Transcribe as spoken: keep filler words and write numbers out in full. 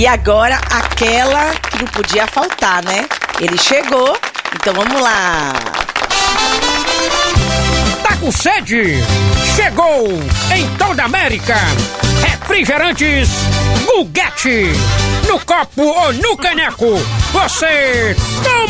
E agora, aquela que não podia faltar, né? Ele chegou, então vamos lá. Tá com sede? Chegou em toda a América. Refrigerantes Gulguete. No copo ou no caneco, você toma!